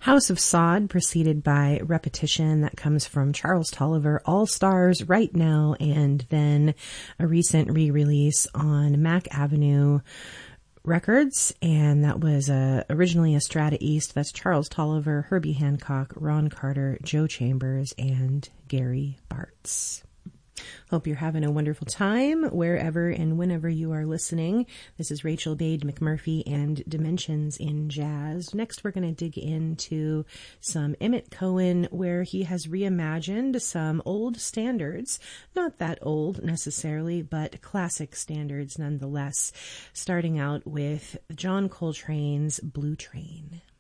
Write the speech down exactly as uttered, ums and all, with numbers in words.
House of Sod, preceded by Repetition. That comes from Charles Tolliver, All Stars Right Now, and then a recent re-release on Mac Avenue Records, and that was uh, originally a Strata East. That's Charles Tolliver, Herbie Hancock, Ron Carter, Joe Chambers, and Gary Bartz. Hope you're having a wonderful time wherever and whenever you are listening. This is Rachel Bade McMurphy and Dimensions in Jazz. Next, we're going to dig into some Emmett Cohen, where he has reimagined some old standards. Not that old necessarily, but classic standards nonetheless. Starting out with John Coltrane's Blue Train.